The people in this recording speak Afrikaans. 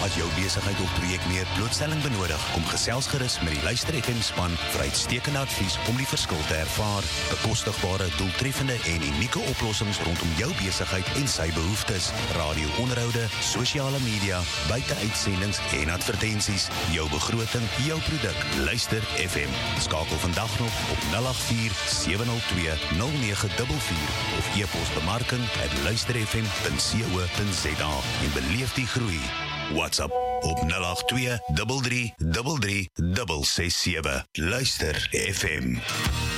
As jou besigheid of projek meer blootstelling benodig, kom gesels gerus met die Luister FM span vir uitstekende advies om die verskil te ervaar. Bekostigbare, doeltreffende en unieke oplossings rondom jou besigheid en sy behoeftes. Radio-onderhoude, sosiale media, buite-uitsendings en advertensies. Jou begroting, jou produk. Luister FM. Skakel vandag nog op 084-702-0944 of e-pos bemarking@luisterfm.co.za en beleef die groei. WhatsApp op 082 33 33 667. Luister FM.